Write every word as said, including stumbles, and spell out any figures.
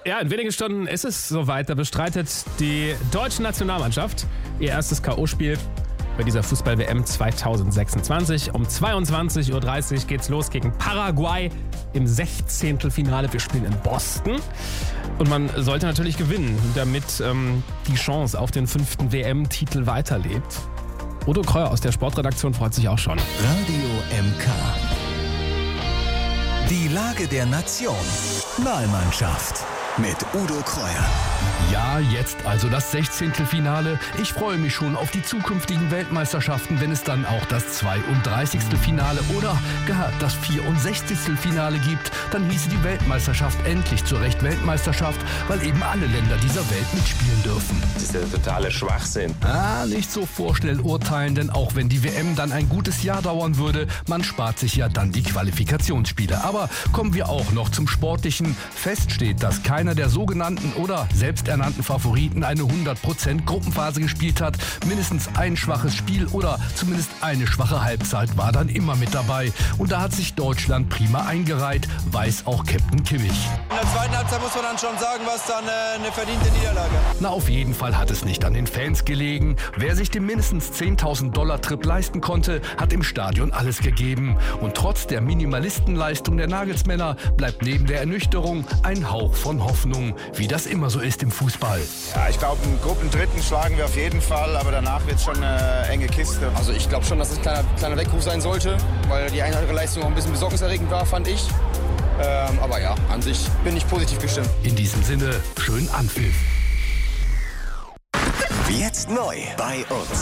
Ja, in wenigen Stunden ist es soweit. Da bestreitet die deutsche Nationalmannschaft ihr erstes K O-Spiel bei dieser Fußball-W M zwanzig sechsundzwanzig. Um zweiundzwanzig Uhr dreißig geht's los gegen Paraguay im Sechzehntelfinale. Wir spielen in Boston. Und man sollte natürlich gewinnen, damit ähm, die Chance auf den fünften W M-Titel weiterlebt. Udo Kreuer aus der Sportredaktion freut sich auch schon. Radio M K. Die Lage der Nation. Nationalmannschaft mit Udo Kreuer. Ja, jetzt also das Sechzehntelfinale. Ich freue mich schon auf die zukünftigen Weltmeisterschaften, wenn es dann auch das zweiunddreißigste Finale oder gar das vierundsechzigste Finale gibt. Dann hieße die Weltmeisterschaft endlich zu Recht Weltmeisterschaft, weil eben alle Länder dieser Welt mitspielen dürfen. Das ist der totale Schwachsinn. Ah, nicht so vorschnell urteilen, denn auch wenn die W M dann ein gutes Jahr dauern würde, man spart sich ja dann die Qualifikationsspiele. Aber kommen wir auch noch zum Sportlichen. Fest steht, dass keiner der sogenannten oder selbsternannten Favoriten eine hundert Prozent Gruppenphase gespielt hat. Mindestens ein schwaches Spiel oder zumindest eine schwache Halbzeit war dann immer mit dabei. Und da hat sich Deutschland prima eingereiht, weiß auch Captain Kimmich. In der zweiten Halbzeit muss man dann schon sagen, was dann äh, eine verdiente Niederlage. Na, auf jeden Fall hat es nicht an den Fans gelegen. Wer sich den mindestens zehntausend Dollar Trip leisten konnte, hat im Stadion alles gegeben. Und trotz der Minimalistenleistung der Nagelsmänner bleibt neben der Ernüchterung ein Hauch von Hoffnung, wie das immer so ist im Fußball. Ja, ich glaube, einen Gruppendritten schlagen wir auf jeden Fall, aber danach wird es schon eine enge Kiste. Also ich glaube schon, dass es ein kleiner, kleiner Weckruf sein sollte, weil die eine oder andere Leistung auch ein bisschen besorgniserregend war, fand ich. Ähm, aber ja, an sich bin ich positiv gestimmt. In diesem Sinne, schön Anpfiff. Jetzt neu bei uns.